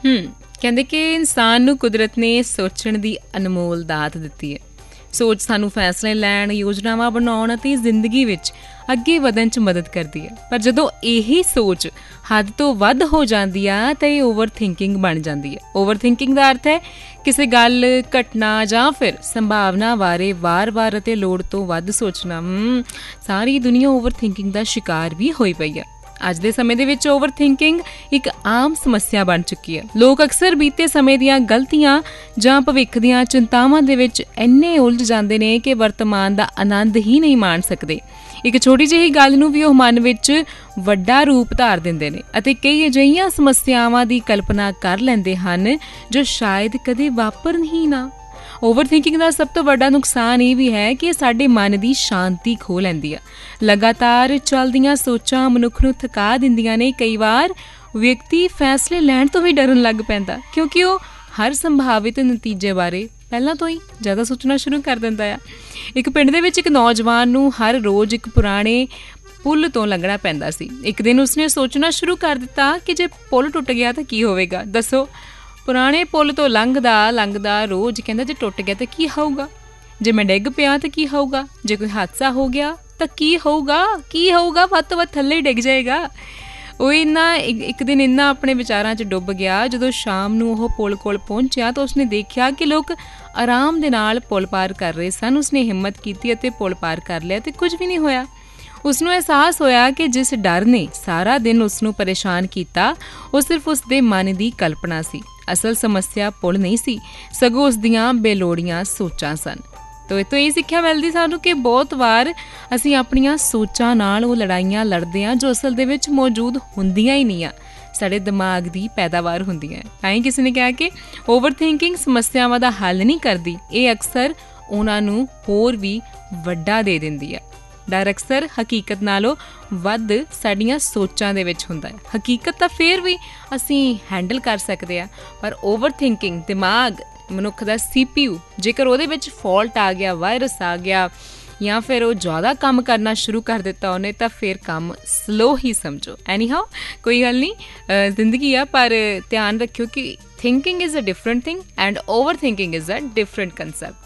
ਕਹਿੰਦੇ ਕਿ ਇਨਸਾਨ ਨੂੰ ਕੁਦਰਤ ਨੇ ਸੋਚਣ ਦੀ ਅਨਮੋਲ ਦਾਤ ਦਿੱਤੀ ਹੈ। ਸੋਚ ਸਾਨੂੰ ਫੈਸਲੇ ਲੈਣ, ਯੋਜਨਾਵਾਂ ਬਣਾਉਣ ਅਤੇ ਜ਼ਿੰਦਗੀ ਵਿੱਚ ਅੱਗੇ ਵਧਣ 'ਚ ਮਦਦ ਕਰਦੀ ਹੈ। ਪਰ ਜਦੋਂ ਇਹੀ ਸੋਚ ਹੱਦ ਤੋਂ ਵੱਧ ਹੋ ਜਾਂਦੀ ਆ ਤਾਂ ਇਹ ਓਵਰ ਥਿੰਕਿੰਗ ਬਣ ਜਾਂਦੀ ਹੈ। ਓਵਰ ਥਿੰਕਿੰਗ ਦਾ ਅਰਥ ਹੈ ਕਿਸੇ ਗੱਲ, ਘਟਨਾ ਜਾਂ ਫਿਰ ਸੰਭਾਵਨਾ ਬਾਰੇ ਵਾਰ-ਵਾਰ ਅਤੇ ਲੋੜ ਤੋਂ ਵੱਧ ਸੋਚਣਾ। ਸਾਰੀ ਦੁਨੀਆ ਓਵਰ ਥਿੰਕਿੰਗ ਦਾ ਸ਼ਿਕਾਰ ਵੀ ਹੋਈ ਪਈ ਹੈ। ਅੱਜ ਦੇ ਸਮੇਂ ਦੇ ਵਿੱਚ ਓਵਰ ਥਿੰਕਿੰਗ ਇੱਕ ਆਮ ਸਮੱਸਿਆ ਬਣ ਚੁੱਕੀ ਹੈ। ਲੋਕ ਅਕਸਰ ਬੀਤੇ ਸਮੇਂ ਦੀਆਂ ਗਲਤੀਆਂ ਜਾਂ ਭਵਿੱਖ ਦੀਆਂ ਚਿੰਤਾਵਾਂ ਦੇ ਵਿੱਚ ਇੰਨੇ ਉਲਝ ਜਾਂਦੇ ਨੇ ਕਿ ਵਰਤਮਾਨ ਦਾ ਆਨੰਦ ਹੀ ਨਹੀਂ ਮਾਣ ਸਕਦੇ। ਇੱਕ ਛੋਟੀ ਜਿਹੀ ਗੱਲ ਨੂੰ ਵੀ ਉਹ ਮਨ ਵਿੱਚ ਵੱਡਾ ਰੂਪ ਧਾਰ ਦਿੰਦੇ ਨੇ ਅਤੇ ਕਈ ਅਜਿਹੀਆਂ ਸਮੱਸਿਆਵਾਂ ਦੀ ਕਲਪਨਾ ਕਰ ਲੈਂਦੇ ਹਨ ਜੋ ਸ਼ਾਇਦ ਕਦੇ ਵਾਪਰਨ ਹੀ ਨਾ। ਓਵਰ ਥਿੰਕਿੰਗ ਦਾ ਸਭ ਤੋਂ ਵੱਡਾ ਨੁਕਸਾਨ ਇਹ ਵੀ ਹੈ ਕਿ ਸਾਡੇ ਮਨ ਦੀ ਸ਼ਾਂਤੀ ਖੋਹ ਲੈਂਦੀ ਆ। ਲਗਾਤਾਰ ਚੱਲਦੀਆਂ ਸੋਚਾਂ ਮਨੁੱਖ ਨੂੰ ਥਕਾ ਦਿੰਦੀਆਂ ਨੇ। ਕਈ ਵਾਰ ਵਿਅਕਤੀ ਫੈਸਲੇ ਲੈਣ ਤੋਂ ਵੀ ਡਰਨ ਲੱਗ ਪੈਂਦਾ ਕਿਉਂਕਿ ਉਹ ਹਰ ਸੰਭਾਵਿਤ ਨਤੀਜੇ ਬਾਰੇ ਪਹਿਲਾਂ ਤੋਂ ਹੀ ਜ਼ਿਆਦਾ ਸੋਚਣਾ ਸ਼ੁਰੂ ਕਰ ਦਿੰਦਾ ਆ। ਇੱਕ ਪਿੰਡ ਦੇ ਵਿੱਚ ਇੱਕ ਨੌਜਵਾਨ ਨੂੰ ਹਰ ਰੋਜ਼ ਇੱਕ ਪੁਰਾਣੇ ਪੁੱਲ ਤੋਂ ਲੰਘਣਾ ਪੈਂਦਾ ਸੀ। ਇੱਕ ਦਿਨ ਉਸਨੇ ਸੋਚਣਾ ਸ਼ੁਰੂ ਕਰ ਦਿੱਤਾ ਕਿ ਜੇ ਪੁੱਲ ਟੁੱਟ ਗਿਆ ਤਾਂ ਕੀ ਹੋਵੇਗਾ। ਦੱਸੋ, ਪੁਰਾਣੇ ਪੁੱਲ ਤੋਂ ਲੰਘਦਾ ਰੋਜ਼ ਕਹਿੰਦਾ ਜੇ ਟੁੱਟ ਗਿਆ ਤਾਂ ਕੀ ਹੋਊਗਾ, ਜੇ ਮੈਂ ਡਿੱਗ ਪਿਆ ਤਾਂ ਕੀ ਹੋਊਗਾ, ਜੇ ਕੋਈ ਹਾਦਸਾ ਹੋ ਗਿਆ ਤਾਂ ਕੀ ਹੋਊਗਾ, ਵੱਧ ਤੋਂ ਵੱਧ ਥੱਲੇ ਹੀ ਡਿੱਗ ਜਾਏਗਾ। ਉਹ ਇੱਕ ਦਿਨ ਇੰਨਾ ਆਪਣੇ ਵਿਚਾਰਾਂ 'ਚ ਡੁੱਬ ਗਿਆ। ਜਦੋਂ ਸ਼ਾਮ ਨੂੰ ਉਹ ਪੁੱਲ ਕੋਲ ਪਹੁੰਚਿਆ ਤਾਂ ਉਸਨੇ ਦੇਖਿਆ ਕਿ ਲੋਕ ਆਰਾਮ ਦੇ ਨਾਲ ਪੁੱਲ ਪਾਰ ਕਰ ਰਹੇ ਸਨ। ਉਸਨੇ ਹਿੰਮਤ ਕੀਤੀ ਅਤੇ ਪੁੱਲ ਪਾਰ ਕਰ ਲਿਆ ਤੇ ਕੁਝ ਵੀ ਨਹੀਂ ਹੋਇਆ। ਉਸਨੂੰ ਅਹਿਸਾਸ ਹੋਇਆ ਕਿ ਜਿਸ ਡਰ ਨੇ ਸਾਰਾ ਦਿਨ ਉਸਨੂੰ ਪਰੇਸ਼ਾਨ ਕੀਤਾ ਉਹ ਸਿਰਫ ਉਸਦੇ ਮਨ ਦੀ ਕਲਪਨਾ ਸੀ। ਅਸਲ ਸਮੱਸਿਆ ਪੁੱਲ ਨਹੀਂ ਸੀ, ਸਗੋਂ ਉਸਦੀਆਂ ਬੇਲੋੜੀਆਂ ਸੋਚਾਂ ਸਨ। ਤੋ ਇਹ ਤੋਂ ਇਹ ਸਿੱਖਿਆ ਮਿਲਦੀ ਸਾਨੂੰ ਕਿ ਬਹੁਤ ਵਾਰ ਅਸੀਂ ਆਪਣੀਆਂ ਸੋਚਾਂ ਨਾਲ ਉਹ ਲੜਾਈਆਂ ਲੜਦੇ ਹਾਂ ਜੋ ਅਸਲ ਦੇ ਵਿੱਚ ਮੌਜੂਦ ਹੁੰਦੀਆਂ ਹੀ ਨਹੀਂ ਆ, ਸਾਡੇ ਦਿਮਾਗ ਦੀ ਪੈਦਾਵਾਰ ਹੁੰਦੀਆਂ। ਤਾਂ ਹੀ ਕਿਸੇ ਨੇ ਕਿਹਾ ਕਿ ਓਵਰ ਥਿੰਕਿੰਗ ਸਮੱਸਿਆਵਾਂ ਦਾ ਹੱਲ ਨਹੀਂ ਕਰਦੀ, ਇਹ ਅਕਸਰ ਉਹਨਾਂ ਨੂੰ ਹੋਰ ਵੀ ਵੱਡਾ ਦੇ ਦਿੰਦੀ ਆ। ਡਰ ਅਕਸਰ ਹਕੀਕਤ ਨਾਲੋਂ ਵੱਧ ਸਾਡੀਆਂ ਸੋਚਾਂ ਦੇ ਵਿੱਚ ਹੁੰਦਾ ਹੈ। ਹਕੀਕਤ ਤਾਂ ਫਿਰ ਵੀ ਅਸੀਂ ਹੈਂਡਲ ਕਰ ਸਕਦੇ ਹਾਂ, ਪਰ ਓਵਰ ਥਿੰਕਿੰਗ ਦਿਮਾਗ ਮਨੁੱਖ ਦਾ CPU, ਜੇਕਰ ਉਹਦੇ ਵਿੱਚ ਫਾਲਟ ਆ ਗਿਆ, ਵਾਇਰਸ ਆ ਗਿਆ ਜਾਂ ਫਿਰ ਉਹ ਜ਼ਿਆਦਾ ਕੰਮ ਕਰਨਾ ਸ਼ੁਰੂ ਕਰ ਦਿੱਤਾ ਉਹਨੇ, ਤਾਂ ਫਿਰ ਕੰਮ ਸਲੋ ਹੀ ਸਮਝੋ। ਐਨੀ ਹਾਓ, ਕੋਈ ਗੱਲ ਨਹੀਂ, ਜ਼ਿੰਦਗੀ ਆ, ਪਰ ਧਿਆਨ ਰੱਖਿਓ ਕਿ thinking is a different thing and over thinking is a different concept.